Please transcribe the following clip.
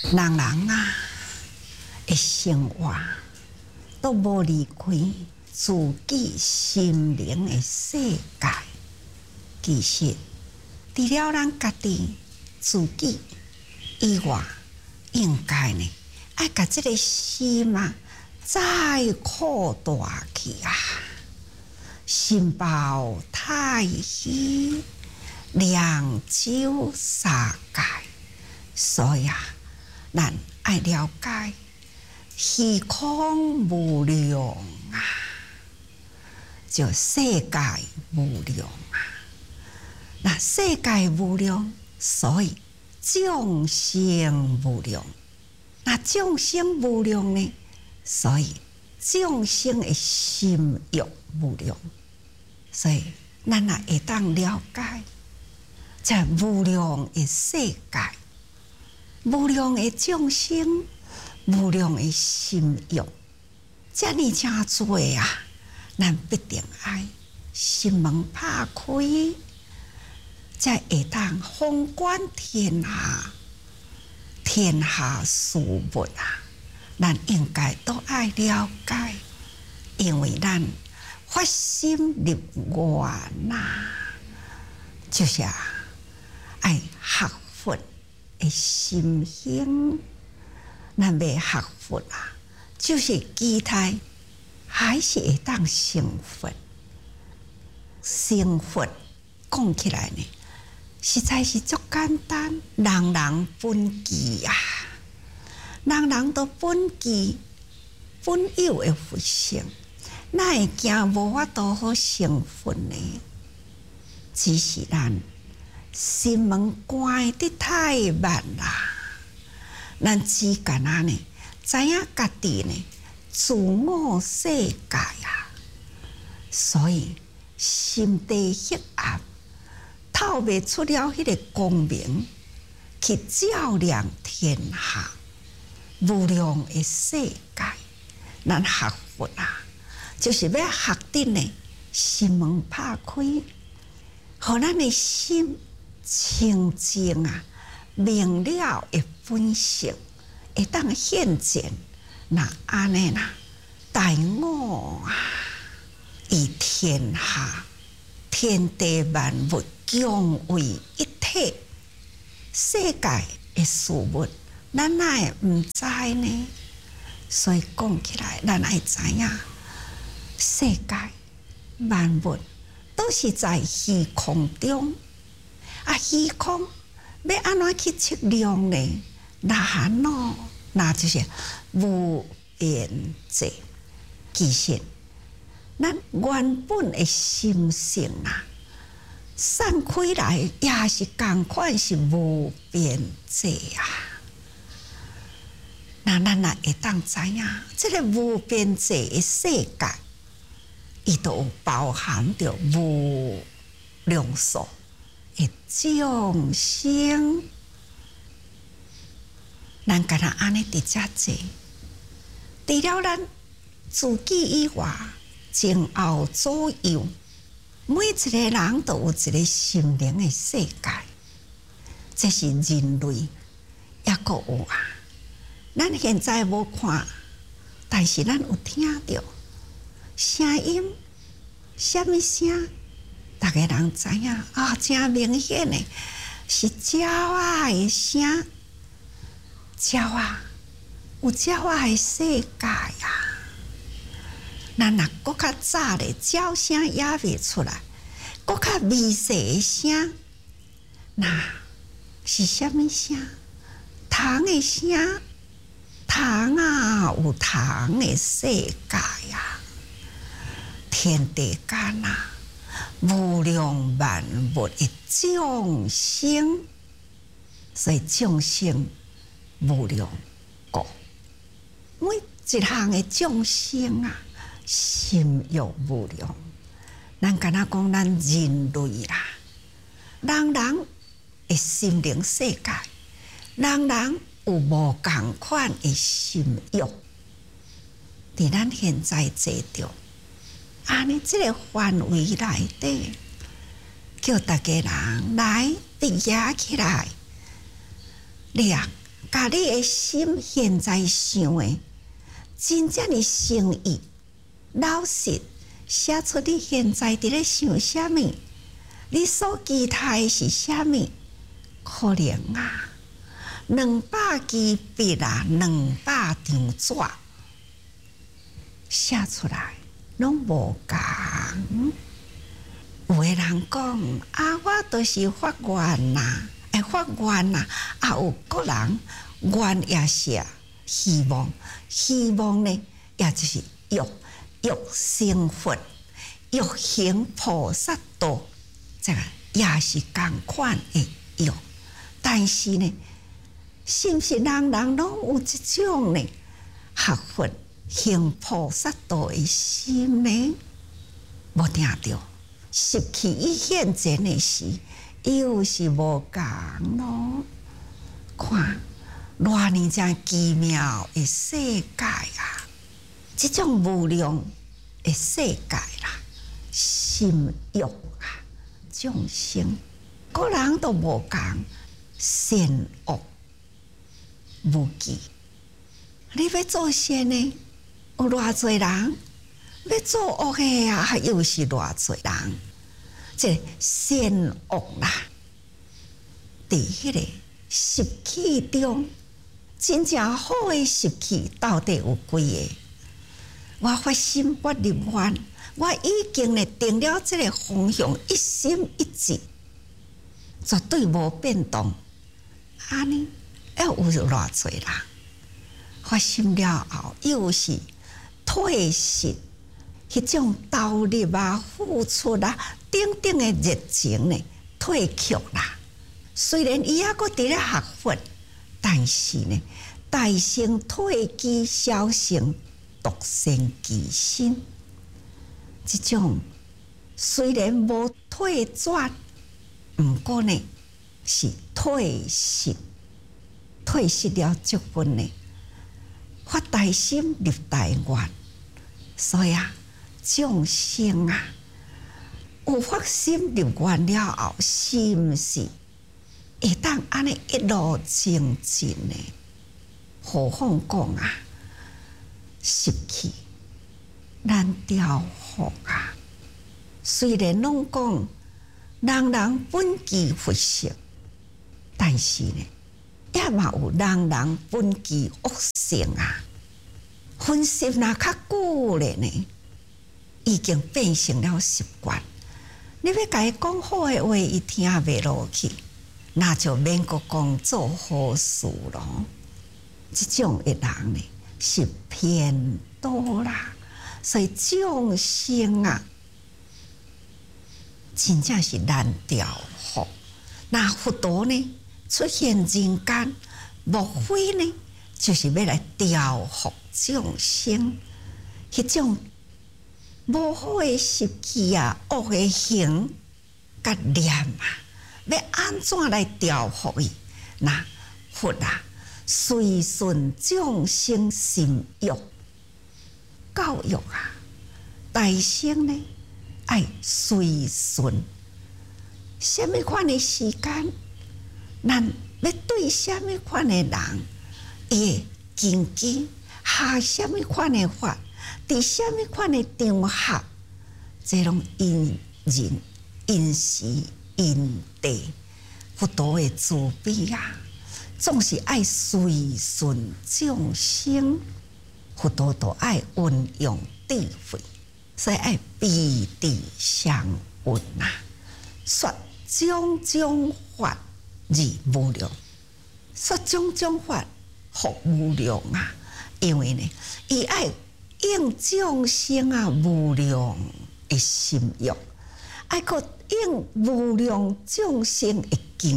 人啊，的生活都无离开自己心灵的世界。其实，除了咱家己自己以外，应该呢，爱甲这个心啊，再扩大去啊！心包太虚，两手撒界。所以啊，咱爱了解虚空无量啊，就世界无量啊。那世界无量，所以众生无量。那众生无量呢？所以众生的心欲无量。所以咱也会当了解，这无量的世界。无量的众生，无量的心欲，遮尔真多啊！咱必定爱心门拍开，才会当宏观天下，天下事物啊，咱应该都爱了解，因为咱发心入愿呐，就是爱学佛。心性，咱要学佛啊，就是期待还是会当成佛。成佛讲起来呢，实在是足简单，人人本具啊，人人都本具本有的佛性，哪会惊无法度好成佛呢？只是咱心门关得太慢啦，咱只干那呢，知影家己呢自我世界啊，所以心地黑暗，透不出了迄个光明，去照亮天下无量的世界。咱学佛啊，就是要学得呢，心门拍开，互咱的心清净啊，明了的本性会当现前。那安尼啦，大我啊，以天下天地万物共为一体，世界的事物，咱哪会唔知呢？所以讲起来，咱爱知影，世界万物都是在虚空中。啊，虚空要安怎去测量呢？难咯，那就是无边际。其实，咱原本的心性啊，散开来也是同款是无边际啊。那咱也会当知影，这个无边际的世界，伊都有包含着无量数的众生，咱敢若安尼伫遮坐，除了咱自己以外，前后左右，每一个人都有一个心灵的世界，这是人类也阁有啊。咱现在无看，但是咱有听到声音，什么声？大家人知影啊，真明显的是鸟仔的声，鸟仔有鸟仔的世界啊。咱若搁较早咧，鸟声也未出来，搁较微细的声，那是什么声？虫的声，虫啊有虫的世界啊，天地间啊。无量万物的众生，所以众生无量个，每一项的众生啊，心欲无量。咱敢若讲咱人类啦，人人的心灵世界，人人有无共款的心欲，伫咱现在坐着。安尼，这个范围内底，叫大家人来伫野起来，你也把你的心现在想的真正的诚意、老实，写出你现在伫咧想啥物，你所期待的是啥物？可能啊，200支笔啊，200张纸写出来，拢无共。有个人讲啊，我都是法院呐，法院呐，啊有个人愿也是希望，希望呢，也就是欲成佛，欲行菩萨道，这个也是同款的欲。但是呢，是不是人人拢有这种呢？学佛行菩萨道的心呢？无听到。失去伊现前的时，又是无共咯。看，偌尼正奇妙的世界啊！这种无量的世界啦，心欲啊，众生个人都无共，善恶无忌。你要做善呢，有偌侪人？要做恶的啊，又是偌侪人。这善恶啦，伫迄个习气中，真正好的习气到底有几个？我发心，我立愿，我已经呢定了这个方向，一心一志，绝对无变动。安尼，要有偌侪人发心了后，又是退失。迄种投入啊、付出啊、等等的热情呢，退却啦。虽然伊还阁伫咧学佛，但是呢，大乘退机，小乘独善其身。这种虽然无退转，毋过呢是退失，退失了足分呢，发大心立大愿，所以啊。众生啊，有发心立愿了后，是毋是会当安尼一路精进呢？何况讲啊，失去咱调伏啊。虽然拢讲人人本具佛性，但是呢，也嘛有人人本具恶性啊。分析若较久咧呢？已经变成了习惯，你要甲伊讲好的话，伊听袂落去，那就免阁讲做好事咯。这种的人呢是偏多啦，所以众生啊，真正是难调伏。那佛陀呢出现人间，莫非呢就是要来调伏众生，迄种。无好的习气啊，恶的行甲念啊，要安怎来调伏伊？那佛啊，随顺众生心欲，教育啊，大乘呢爱随顺，什么款的时间，咱要对什么款的人，伊会根基下什么款的法。伫什么款的场合，这拢因人、因时、因地，佛陀的慈悲啊，总是爱随顺众生，佛陀都爱运用智慧，所以爱彼地相运啊，说种种法而无量，说种种法复无量啊，因为呢，伊爱。应众生啊无量的心欲，爱个应无量众生的